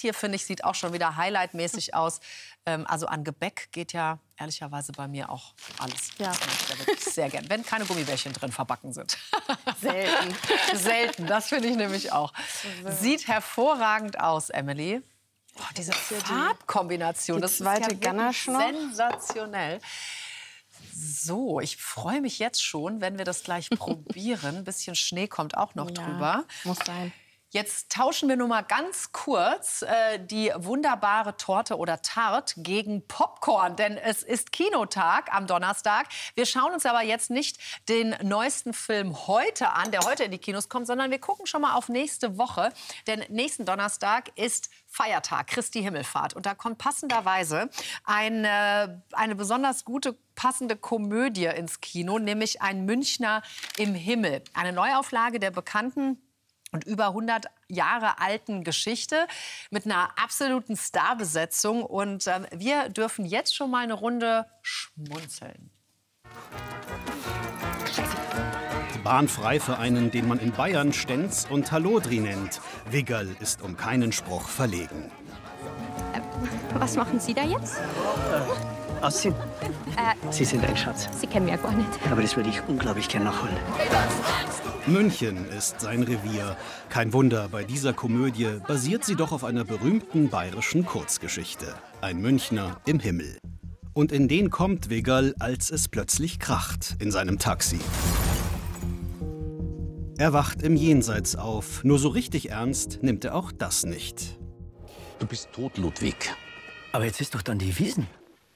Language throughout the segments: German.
hier, finde ich, sieht auch schon wieder highlightmäßig aus. Also an Gebäck geht ja ehrlicherweise bei mir auch alles. Ja. Das mag ich ja wirklich sehr gern, wenn keine Gummibärchen drin verbacken sind. Selten. Selten, das finde ich nämlich auch. Sieht hervorragend aus, Emily. Oh, diese Farbkombination, das ist ja Ganache noch. sensationell. So, ich freue mich jetzt schon, wenn wir das gleich probieren. Ein bisschen Schnee kommt auch noch drüber. Muss sein. Jetzt tauschen wir nur mal ganz kurz die wunderbare Torte oder Tarte gegen Popcorn. Denn es ist Kinotag am Donnerstag. Wir schauen uns aber jetzt nicht den neuesten Film heute an, der heute in die Kinos kommt, sondern wir gucken schon mal auf nächste Woche. Denn nächsten Donnerstag ist Feiertag, Christi Himmelfahrt. Und da kommt passenderweise eine besonders gute, passende Komödie ins Kino, nämlich Ein Münchner im Himmel. Eine Neuauflage der bekannten und über 100 Jahre alten Geschichte mit einer absoluten Starbesetzung. Und wir dürfen jetzt schon mal eine Runde schmunzeln. Bahnfrei für einen, den man in Bayern Stenz und Hallodri nennt. Wiggerl ist um keinen Spruch verlegen. Was machen Sie da jetzt? Ausziehen? Sie sind ein Schatz. Sie kennen mich ja gar nicht. Aber das würde ich unglaublich gern nachholen. München ist sein Revier. Kein Wunder, bei dieser Komödie basiert sie doch auf einer berühmten bayerischen Kurzgeschichte. Ein Münchner im Himmel. Und in den kommt Wiggerl, als es plötzlich kracht in seinem Taxi. Er wacht im Jenseits auf. Nur so richtig ernst nimmt er auch das nicht. Du bist tot, Ludwig. Aber jetzt ist doch dann die Wiesn.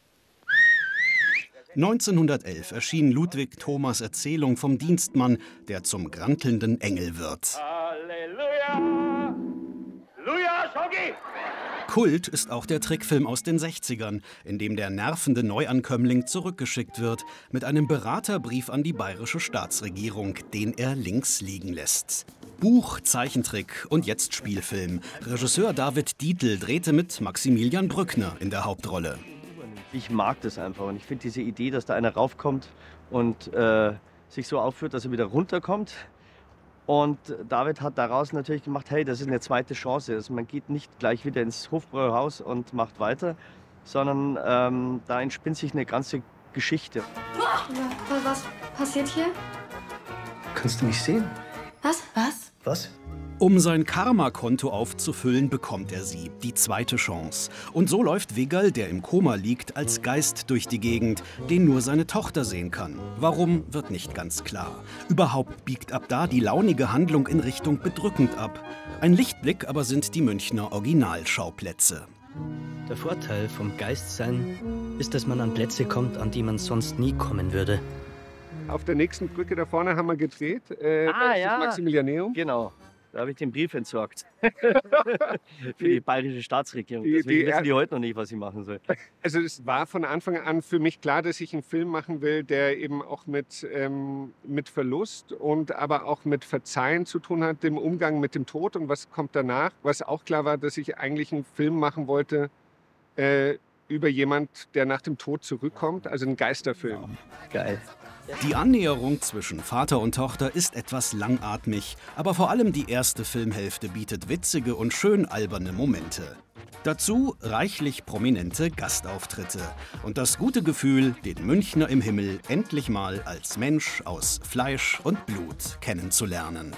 1911 erschien Ludwig Thomas' Erzählung vom Dienstmann, der zum grantelnden Engel wird. Halleluja! Luja, Schoggi! Kult ist auch der Trickfilm aus den 60ern, in dem der nervende Neuankömmling zurückgeschickt wird mit einem Beraterbrief an die bayerische Staatsregierung, den er links liegen lässt. Buch, Zeichentrick und jetzt Spielfilm. Regisseur David Dietl drehte mit Maximilian Brückner in der Hauptrolle. Ich mag das einfach und ich finde diese Idee, dass da einer raufkommt und sich so aufführt, dass er wieder runterkommt. Und David hat daraus natürlich gemacht, hey, das ist eine zweite Chance. Also man geht nicht gleich wieder ins Hofbräuhaus und macht weiter, sondern da entspinnt sich eine ganze Geschichte. Was passiert hier? Kannst du mich sehen? Was? Was? Was? Um sein Karma-Konto aufzufüllen, bekommt er sie, die zweite Chance. Und so läuft Wiggerl, der im Koma liegt, als Geist durch die Gegend, den nur seine Tochter sehen kann. Warum, wird nicht ganz klar. Überhaupt biegt ab da die launige Handlung in Richtung bedrückend ab. Ein Lichtblick aber sind die Münchner Originalschauplätze. Der Vorteil vom Geistsein ist, dass man an Plätze kommt, an die man sonst nie kommen würde. Auf der nächsten Brücke da vorne haben wir gedreht. Das ist das Maximilianeum. Genau. Da habe ich den Brief entsorgt. Für die bayerische Staatsregierung. Deswegen wissen die heute noch nicht, was ich machen soll. Also es war von Anfang an für mich klar, dass ich einen Film machen will, der eben auch mit Verlust und aber auch mit Verzeihen zu tun hat, dem Umgang mit dem Tod und was kommt danach. Was auch klar war, dass ich eigentlich einen Film machen wollte über jemand, der nach dem Tod zurückkommt, also einen Geisterfilm. Geil. Die Annäherung zwischen Vater und Tochter ist etwas langatmig, aber vor allem die erste Filmhälfte bietet witzige und schön alberne Momente. Dazu reichlich prominente Gastauftritte und das gute Gefühl, den Münchner im Himmel endlich mal als Mensch aus Fleisch und Blut kennenzulernen.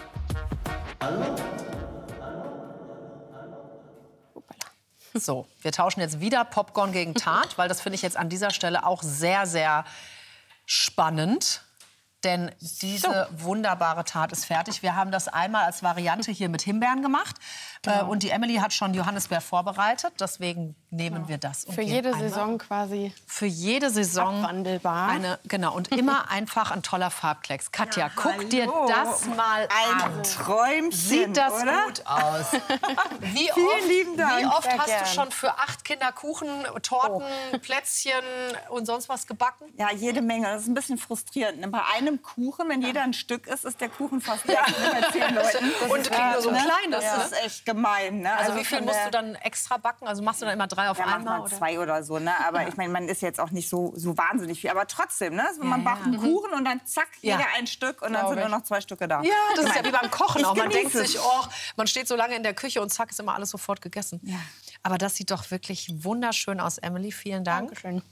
So, wir tauschen jetzt wieder Popcorn gegen Tarte, weil das finde ich jetzt an dieser Stelle auch sehr, sehr spannend. Denn diese wunderbare Tarte ist fertig. Wir haben das einmal als Variante hier mit Himbeeren gemacht. Genau. Und die Emily hat schon Johannisbeer vorbereitet. Deswegen nehmen wir das. Für jede Saison quasi. Für jede Saison. Abwandelbar. Genau. Und immer einfach ein toller Farbklecks. Katja, guck dir das mal an. Ein Träumchen, Sieht das oder? gut aus? Vielen lieben Dank. Wie oft Sehr hast gern. du schon für 8 Kinder Kuchen, Torten, Plätzchen und sonst was gebacken? Ja, jede Menge. Das ist ein bisschen frustrierend. Bei einem einem Kuchen, wenn jeder ein Stück isst, ist der Kuchen fast leer bei 10 Leuten. Und nur so ein kleines. Das ist echt gemein. Ne? Also wie viel musst du dann extra backen? Also machst du dann immer 3 auf einmal? Oder 2 oder so. Ne? Aber ich meine, man ist jetzt auch nicht so wahnsinnig viel. Aber trotzdem, ne? Man backt einen Kuchen und dann zack, jeder ein Stück und dann sind nur noch 2 Stücke da. Ja, das ist ja wie beim Kochen auch. Man denkt genieße sich, oh, man steht so lange in der Küche und zack, ist immer alles sofort gegessen. Ja. Aber das sieht doch wirklich wunderschön aus, Emily. Vielen Dank. Dankeschön.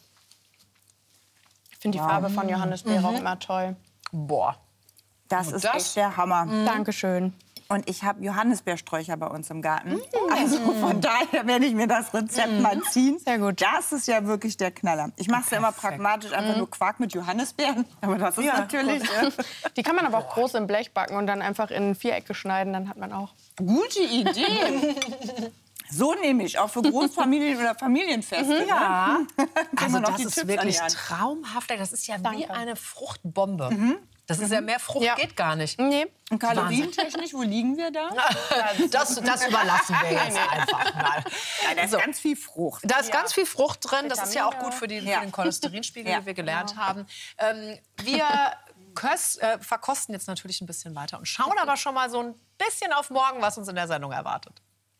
Ich finde die Farbe von Johannisbeere auch immer toll. Boah. Das ist echt der Hammer. Dankeschön. Und ich habe Johannisbeersträucher bei uns im Garten. Also von daher werde ich mir das Rezept mal ziehen. Sehr gut. Das ist ja wirklich der Knaller. Ich mache es ja immer pragmatisch, einfach nur Quark mit Johannisbeeren. Aber das ist natürlich... Die kann man aber auch groß im Blech backen und dann einfach in Vierecke schneiden. Dann hat man auch... Gute Idee. So nehme ich, auch für Großfamilien oder Familienfeste. Ja. Also das die ist Tipps wirklich an die Hand. traumhaft. Das ist ja wie eine Fruchtbombe. Das ist ja mehr Frucht geht gar nicht. Nee. Und kalorientechnisch, wo liegen wir da? Das überlassen wir jetzt einfach mal. Ja, da ist ganz viel Frucht. Da ist ganz viel Frucht drin. Das ist ja auch Vitamine. gut für den Cholesterinspiegel, wie wir gelernt haben. Wir verkosten jetzt natürlich ein bisschen weiter und schauen aber schon mal so ein bisschen auf morgen, was uns in der Sendung erwartet.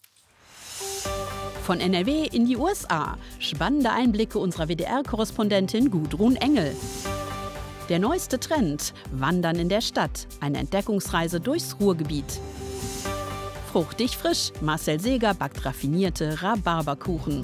Von NRW in die USA. Spannende Einblicke unserer WDR-Korrespondentin Gudrun Engel. Der neueste Trend: Wandern in der Stadt. Eine Entdeckungsreise durchs Ruhrgebiet. Fruchtig frisch. Marcel Seeger backt raffinierte Rhabarberkuchen.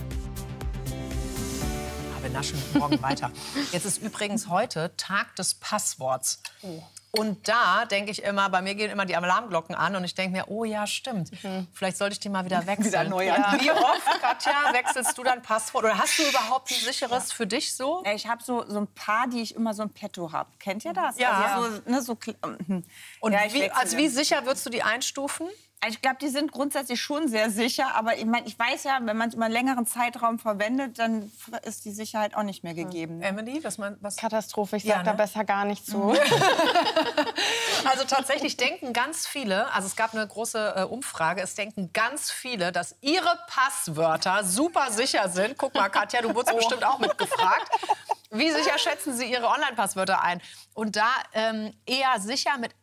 Wir naschen morgen weiter. Jetzt ist übrigens heute Tag des Passworts. Und da denke ich immer, bei mir gehen immer die Alarmglocken an und ich denke mir, oh ja, stimmt. Vielleicht sollte ich die mal wieder wechseln. Wieder neu an. Wie oft, Katja, wechselst du dein Passwort? Oder hast du überhaupt ein sicheres für dich so? Ja, ich habe so ein paar, die ich immer so im Petto habe. Kennt ihr das? Ja. Also Und ja, wie sicher würdest du die einstufen? Ich glaube, die sind grundsätzlich schon sehr sicher. Aber ich meine, ich weiß ja, wenn man es über einen längeren Zeitraum verwendet, dann ist die Sicherheit auch nicht mehr gegeben. Emily, was? Katastrophe, ich sag da besser gar nicht zu. Also tatsächlich denken ganz viele, also es gab eine große Umfrage, es denken ganz viele, dass ihre Passwörter super sicher sind. Guck mal, Katja, du wurdest bestimmt auch mitgefragt. Wie sicher schätzen Sie Ihre Online-Passwörter ein? Und da eher sicher mit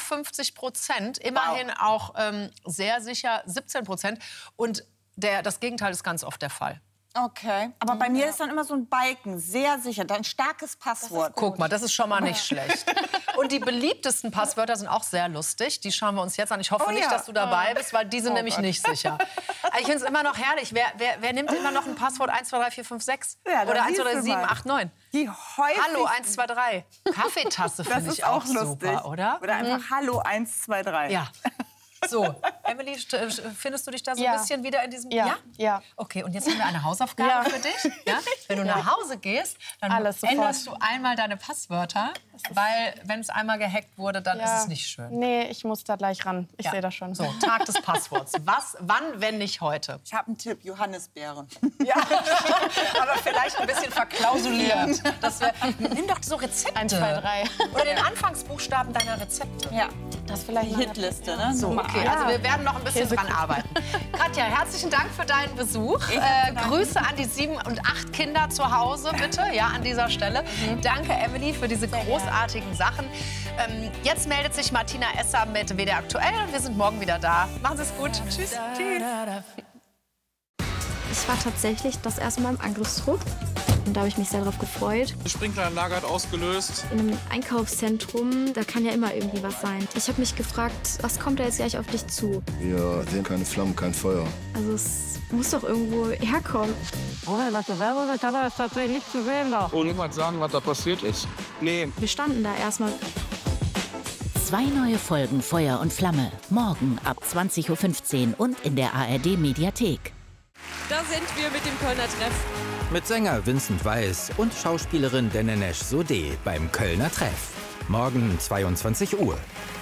58%, immerhin auch sehr sicher 17%. Und das Gegenteil ist ganz oft der Fall. Okay, aber bei mir ist dann immer so ein Balken, sehr sicher, dann ein starkes Passwort. Guck mal, das ist schon mal nicht schlecht. Und die beliebtesten Passwörter sind auch sehr lustig. Die schauen wir uns jetzt an. Ich hoffe nicht, dass du dabei bist, weil die sind nämlich nicht sicher. Ich finde es immer noch herrlich. Wer nimmt immer noch ein Passwort 1, 2, 3, 4, 5, 6? Ja, oder 1, 2, 3, 7, 8, 9? Die häufig. Hallo 1, 2, 3. Kaffeetasse finde ich auch lustig. super, oder? Oder einfach Hallo 1, 2, 3. Ja. So, Emily, findest du dich da so ein bisschen wieder in diesem... Ja. Okay, und jetzt haben wir eine Hausaufgabe für dich. Ja? Wenn du nach Hause gehst, dann änderst du einmal deine Passwörter, weil wenn es einmal gehackt wurde, dann ist es nicht schön. Nee, ich muss da gleich ran. Ich sehe das schon. So, Tag des Passworts. Wann, wenn nicht heute? Ich habe einen Tipp, Johannisbeere. Ja, aber vielleicht ein bisschen verklausuliert. Nimm doch so Rezepte. 1, 2, 3. Oder den Anfangsbuchstaben deiner Rezepte. Ja. Das ist vielleicht Die Hitliste, ne? So, okay, also wir werden noch ein bisschen dran arbeiten. Katja, herzlichen Dank für deinen Besuch. Grüße an die 7 und 8 Kinder zu Hause, bitte, ja, an dieser Stelle. Danke, Emily, für diese großartigen Sachen. Jetzt meldet sich Martina Esser mit WDR Aktuell und wir sind morgen wieder da. Machen Sie es gut. Tschüss. Ich war tatsächlich das erste Mal im Angriffsdruck. Und da habe ich mich sehr darauf gefreut. Die Sprinkleranlage hat ausgelöst. In einem Einkaufszentrum, da kann ja immer irgendwie was sein. Ich habe mich gefragt, was kommt da jetzt gleich auf dich zu? Wir sehen keine Flammen, kein Feuer. Also es muss doch irgendwo herkommen. Was der Werbekamera ist tatsächlich nicht zu sehen da. Und niemand sagen, was da passiert ist. Nee. Wir standen da erstmal. 2 neue Folgen Feuer und Flamme. Morgen ab 20:15 Uhr und in der ARD-Mediathek. Da sind wir mit dem Kölner Treff. Mit Sänger Vincent Weiss und Schauspielerin Denenesh Sodeh beim Kölner Treff. Morgen 22 Uhr.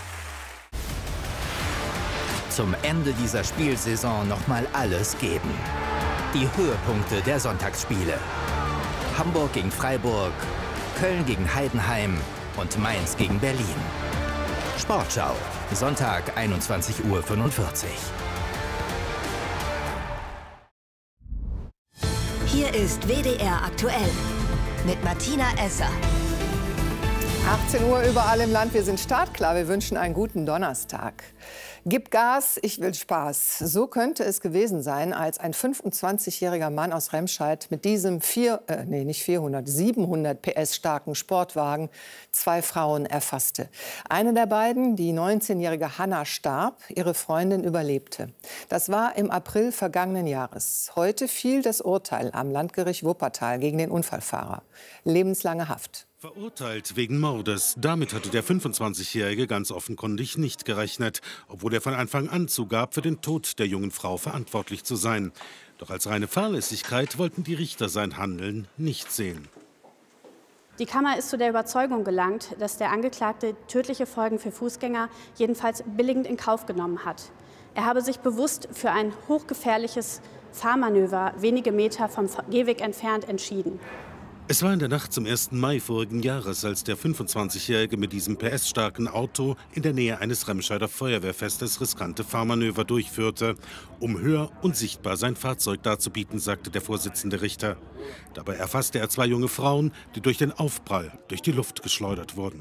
Zum Ende dieser Spielsaison noch mal alles geben. Die Höhepunkte der Sonntagsspiele. Hamburg gegen Freiburg, Köln gegen Heidenheim und Mainz gegen Berlin. Sportschau, Sonntag 21:45 Uhr. Hier ist WDR aktuell mit Martina Esser. 18 Uhr überall im Land. Wir sind startklar. Wir wünschen einen guten Donnerstag. Gib Gas, ich will Spaß. So könnte es gewesen sein, als ein 25-jähriger Mann aus Remscheid mit diesem 700 PS starken Sportwagen 2 Frauen erfasste. Eine der beiden, die 19-jährige Hanna, starb. Ihre Freundin überlebte. Das war im April vergangenen Jahres. Heute fiel das Urteil am Landgericht Wuppertal gegen den Unfallfahrer. Lebenslange Haft. Verurteilt wegen Mordes. Damit hatte der 25-Jährige ganz offenkundig nicht gerechnet, obwohl er von Anfang an zugab, für den Tod der jungen Frau verantwortlich zu sein. Doch als reine Fahrlässigkeit wollten die Richter sein Handeln nicht sehen. Die Kammer ist zu der Überzeugung gelangt, dass der Angeklagte tödliche Folgen für Fußgänger jedenfalls billigend in Kauf genommen hat. Er habe sich bewusst für ein hochgefährliches Fahrmanöver wenige Meter vom Gehweg entfernt entschieden. Es war in der Nacht zum 1. Mai vorigen Jahres, als der 25-Jährige mit diesem PS-starken Auto in der Nähe eines Remscheider Feuerwehrfestes riskante Fahrmanöver durchführte, um höher und sichtbar sein Fahrzeug darzubieten, sagte der Vorsitzende Richter. Dabei erfasste er 2 junge Frauen, die durch den Aufprall durch die Luft geschleudert wurden.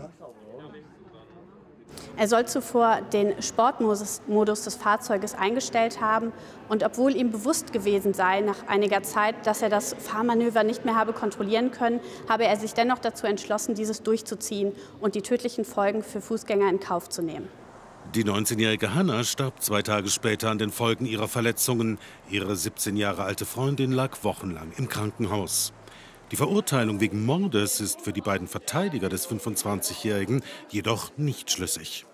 Er soll zuvor den Sportmodus des Fahrzeuges eingestellt haben. Und obwohl ihm bewusst gewesen sei, nach einiger Zeit, dass er das Fahrmanöver nicht mehr habe kontrollieren können, habe er sich dennoch dazu entschlossen, dieses durchzuziehen und die tödlichen Folgen für Fußgänger in Kauf zu nehmen. Die 19-jährige Hanna starb 2 Tage später an den Folgen ihrer Verletzungen. Ihre 17 Jahre alte Freundin lag wochenlang im Krankenhaus. Die Verurteilung wegen Mordes ist für die beiden Verteidiger des 25-Jährigen jedoch nicht schlüssig.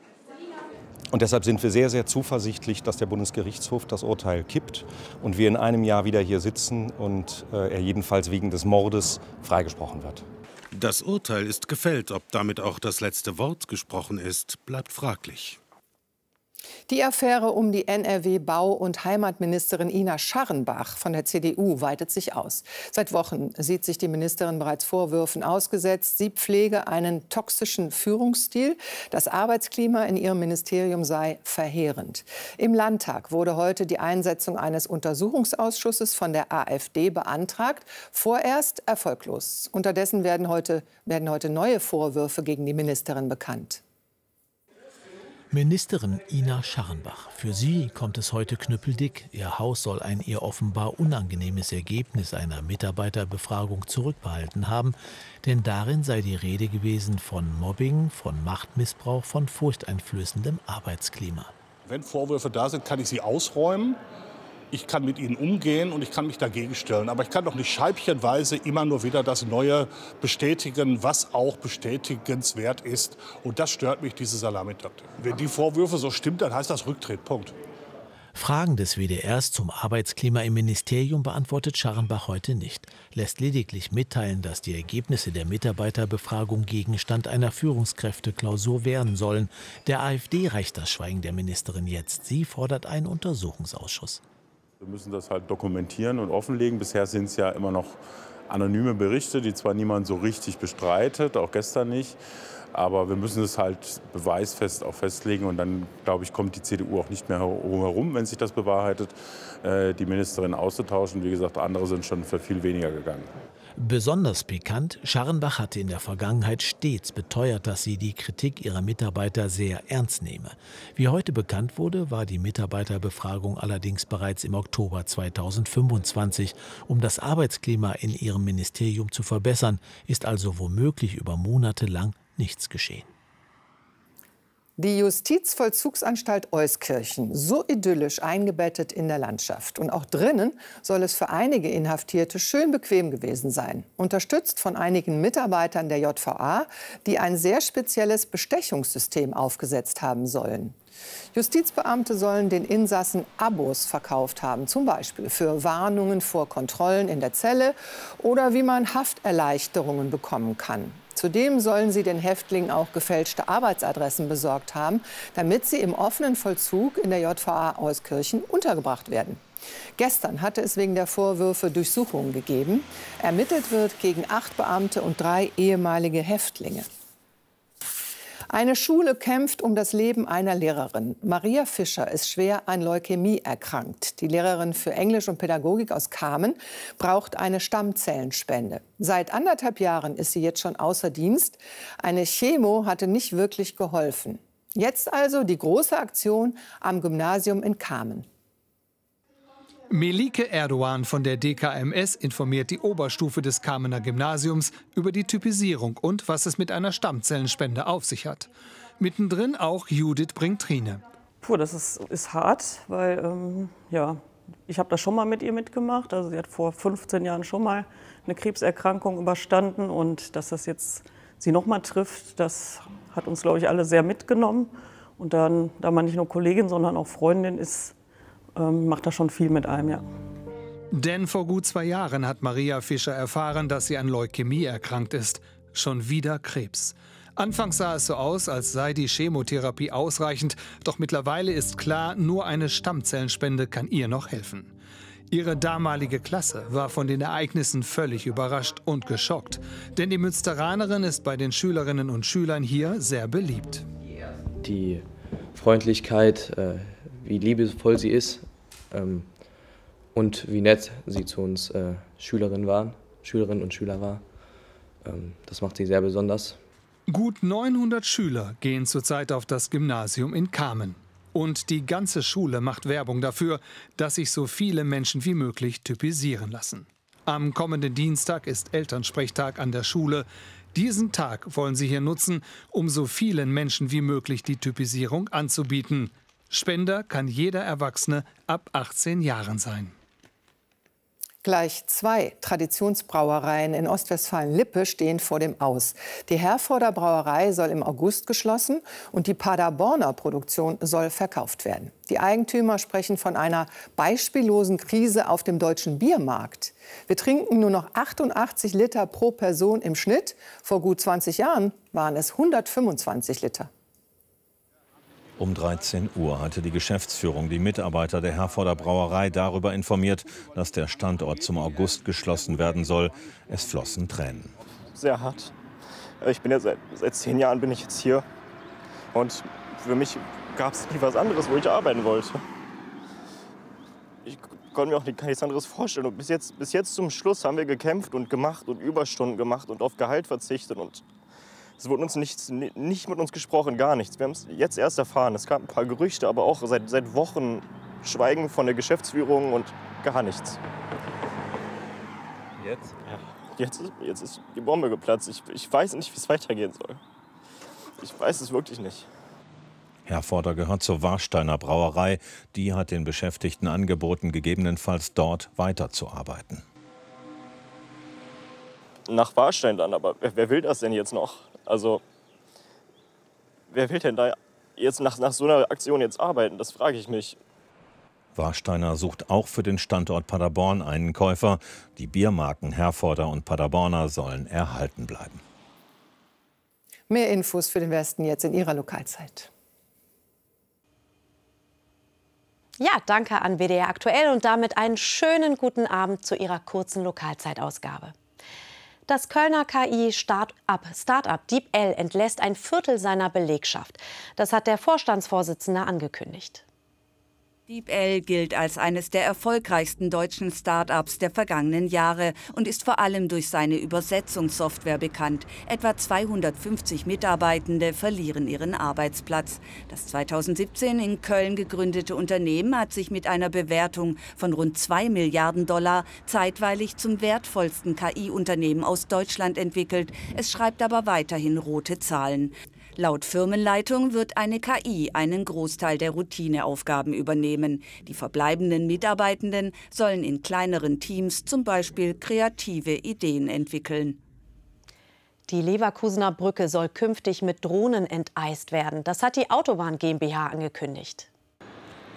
Und deshalb sind wir sehr, sehr zuversichtlich, dass der Bundesgerichtshof das Urteil kippt und wir in einem Jahr wieder hier sitzen und er jedenfalls wegen des Mordes freigesprochen wird. Das Urteil ist gefällt. Ob damit auch das letzte Wort gesprochen ist, bleibt fraglich. Die Affäre um die NRW-Bau- und Heimatministerin Ina Scharrenbach von der CDU weitet sich aus. Seit Wochen sieht sich die Ministerin bereits Vorwürfen ausgesetzt. Sie pflege einen toxischen Führungsstil. Das Arbeitsklima in ihrem Ministerium sei verheerend. Im Landtag wurde heute die Einsetzung eines Untersuchungsausschusses von der AfD beantragt. Vorerst erfolglos. Unterdessen werden heute neue Vorwürfe gegen die Ministerin bekannt. Ministerin Ina Scharrenbach. Für sie kommt es heute knüppeldick. Ihr Haus soll ein ihr offenbar unangenehmes Ergebnis einer Mitarbeiterbefragung zurückbehalten haben. Denn darin sei die Rede gewesen von Mobbing, von Machtmissbrauch, von furchteinflößendem Arbeitsklima. Wenn Vorwürfe da sind, kann ich sie ausräumen. Ich kann mit ihnen umgehen und ich kann mich dagegen stellen. Aber ich kann doch nicht scheibchenweise immer nur wieder das Neue bestätigen, was auch bestätigenswert ist. Und das stört mich, diese Salamitaktik. Wenn die Vorwürfe so stimmen, dann heißt das Rücktritt. Punkt. Fragen des WDRs zum Arbeitsklima im Ministerium beantwortet Scharrenbach heute nicht. Lässt lediglich mitteilen, dass die Ergebnisse der Mitarbeiterbefragung Gegenstand einer Führungskräfteklausur werden sollen. Der AfD reicht das Schweigen der Ministerin jetzt. Sie fordert einen Untersuchungsausschuss. Wir müssen das halt dokumentieren und offenlegen. Bisher sind es ja immer noch anonyme Berichte, die zwar niemand so richtig bestreitet, auch gestern nicht. Aber wir müssen es halt beweisfest auch festlegen. Und dann, glaube ich, kommt die CDU auch nicht mehr herum, wenn sich das bewahrheitet, die Ministerin auszutauschen. Wie gesagt, andere sind schon für viel weniger gegangen. Besonders pikant, Scharrenbach hatte in der Vergangenheit stets beteuert, dass sie die Kritik ihrer Mitarbeiter sehr ernst nehme. Wie heute bekannt wurde, war die Mitarbeiterbefragung allerdings bereits im Oktober 2025. Um das Arbeitsklima in ihrem Ministerium zu verbessern, ist also womöglich über Monate lang nichts geschehen. Die Justizvollzugsanstalt Euskirchen, so idyllisch eingebettet in der Landschaft. Und auch drinnen soll es für einige Inhaftierte schön bequem gewesen sein. Unterstützt von einigen Mitarbeitern der JVA, die ein sehr spezielles Bestechungssystem aufgesetzt haben sollen. Justizbeamte sollen den Insassen Abos verkauft haben, zum Beispiel für Warnungen vor Kontrollen in der Zelle oder wie man Hafterleichterungen bekommen kann. Zudem sollen sie den Häftlingen auch gefälschte Arbeitsadressen besorgt haben, damit sie im offenen Vollzug in der JVA Euskirchen untergebracht werden. Gestern hatte es wegen der Vorwürfe Durchsuchungen gegeben. Ermittelt wird gegen 8 Beamte und 3 ehemalige Häftlinge. Eine Schule kämpft um das Leben einer Lehrerin. Maria Fischer ist schwer an Leukämie erkrankt. Die Lehrerin für Englisch und Pädagogik aus Kamen braucht eine Stammzellenspende. Seit 1,5 Jahren ist sie jetzt schon außer Dienst. Eine Chemo hatte nicht wirklich geholfen. Jetzt also die große Aktion am Gymnasium in Kamen. Melike Erdogan von der DKMS informiert die Oberstufe des Kamener Gymnasiums über die Typisierung und was es mit einer Stammzellenspende auf sich hat. Mittendrin auch Judith Brinktrine. Puh, das ist hart, weil ja, ich habe das schon mal mit ihr mitgemacht. Also sie hat vor 15 Jahren schon mal eine Krebserkrankung überstanden und dass das jetzt sie noch mal trifft, das hat uns, glaube ich, alle sehr mitgenommen. Und dann, da man nicht nur Kollegin, sondern auch Freundin ist, macht das schon viel mit einem, ja. Denn vor gut 2 Jahren hat Maria Fischer erfahren, dass sie an Leukämie erkrankt ist. Schon wieder Krebs. Anfangs sah es so aus, als sei die Chemotherapie ausreichend. Doch mittlerweile ist klar, nur eine Stammzellenspende kann ihr noch helfen. Ihre damalige Klasse war von den Ereignissen völlig überrascht und geschockt. Denn die Münsteranerin ist bei den Schülerinnen und Schülern hier sehr beliebt. Die Freundlichkeit, wie liebevoll sie ist und wie nett sie zu uns Schülerinnen und Schüler war, das macht sie sehr besonders. Gut 900 Schüler gehen zurzeit auf das Gymnasium in Kamen. Und die ganze Schule macht Werbung dafür, dass sich so viele Menschen wie möglich typisieren lassen. Am kommenden Dienstag ist Elternsprechtag an der Schule. Diesen Tag wollen sie hier nutzen, um so vielen Menschen wie möglich die Typisierung anzubieten. Spender kann jeder Erwachsene ab 18 Jahren sein. Gleich 2 Traditionsbrauereien in Ostwestfalen-Lippe stehen vor dem Aus. Die Herforder Brauerei soll im August geschlossen und die Paderborner Produktion soll verkauft werden. Die Eigentümer sprechen von einer beispiellosen Krise auf dem deutschen Biermarkt. Wir trinken nur noch 88 Liter pro Person im Schnitt. Vor gut 20 Jahren waren es 125 Liter. Um 13 Uhr hatte die Geschäftsführung die Mitarbeiter der Herforder Brauerei darüber informiert, dass der Standort zum August geschlossen werden soll. Es flossen Tränen. Sehr hart. Ich bin ja seit 10 Jahren bin ich jetzt hier. Und für mich gab es nie was anderes, wo ich arbeiten wollte. Ich konnte mir auch nichts anderes vorstellen. Und bis jetzt zum Schluss haben wir gekämpft und gemacht und Überstunden gemacht und auf Gehalt verzichtet. Und es wurde uns nicht mit uns gesprochen, gar nichts. Wir haben es jetzt erst erfahren. Es gab ein paar Gerüchte, aber auch seit Wochen Schweigen von der Geschäftsführung und gar nichts. Jetzt? Ja. Jetzt ist die Bombe geplatzt. Ich weiß nicht, wie es weitergehen soll. Ich weiß es wirklich nicht. Herforder gehört zur Warsteiner Brauerei. Die hat den Beschäftigten angeboten, gegebenenfalls dort weiterzuarbeiten. Nach Warstein dann, aber wer will das denn jetzt noch? Also, wer will denn da jetzt nach so einer Aktion jetzt arbeiten? Das frage ich mich. Warsteiner sucht auch für den Standort Paderborn einen Käufer. Die Biermarken Herforder und Paderborner sollen erhalten bleiben. Mehr Infos für den Westen jetzt in Ihrer Lokalzeit. Ja, danke an WDR Aktuell und damit einen schönen guten Abend zu Ihrer kurzen Lokalzeitausgabe. Das Kölner KI-Start-up DeepL entlässt ein Viertel seiner Belegschaft. Das hat der Vorstandsvorsitzende angekündigt. DeepL gilt als eines der erfolgreichsten deutschen Start-ups der vergangenen Jahre und ist vor allem durch seine Übersetzungssoftware bekannt. Etwa 250 Mitarbeitende verlieren ihren Arbeitsplatz. Das 2017 in Köln gegründete Unternehmen hat sich mit einer Bewertung von rund 2 Milliarden $ zeitweilig zum wertvollsten KI-Unternehmen aus Deutschland entwickelt. Es schreibt aber weiterhin rote Zahlen. Laut Firmenleitung wird eine KI einen Großteil der Routineaufgaben übernehmen. Die verbleibenden Mitarbeitenden sollen in kleineren Teams zum Beispiel kreative Ideen entwickeln. Die Leverkusener Brücke soll künftig mit Drohnen enteist werden. Das hat die Autobahn GmbH angekündigt.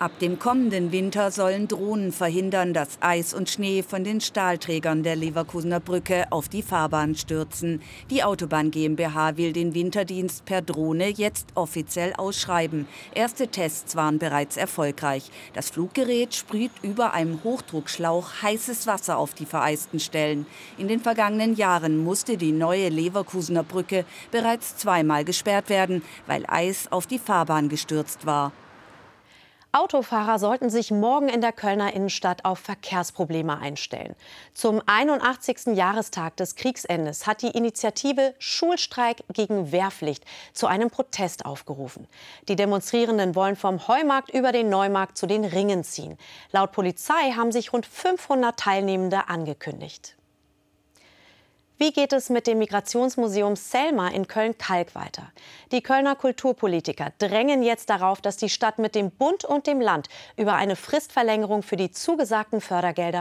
Ab dem kommenden Winter sollen Drohnen verhindern, dass Eis und Schnee von den Stahlträgern der Leverkusener Brücke auf die Fahrbahn stürzen. Die Autobahn GmbH will den Winterdienst per Drohne jetzt offiziell ausschreiben. Erste Tests waren bereits erfolgreich. Das Fluggerät sprüht über einem Hochdruckschlauch heißes Wasser auf die vereisten Stellen. In den vergangenen Jahren musste die neue Leverkusener Brücke bereits zweimal gesperrt werden, weil Eis auf die Fahrbahn gestürzt war. Autofahrer sollten sich morgen in der Kölner Innenstadt auf Verkehrsprobleme einstellen. Zum 81. Jahrestag des Kriegsendes hat die Initiative Schulstreik gegen Wehrpflicht zu einem Protest aufgerufen. Die Demonstrierenden wollen vom Heumarkt über den Neumarkt zu den Ringen ziehen. Laut Polizei haben sich rund 500 Teilnehmende angekündigt. Wie geht es mit dem Migrationsmuseum Selma in Köln-Kalk weiter? Die Kölner Kulturpolitiker drängen jetzt darauf, dass die Stadt mit dem Bund und dem Land über eine Fristverlängerung für die zugesagten Fördergelder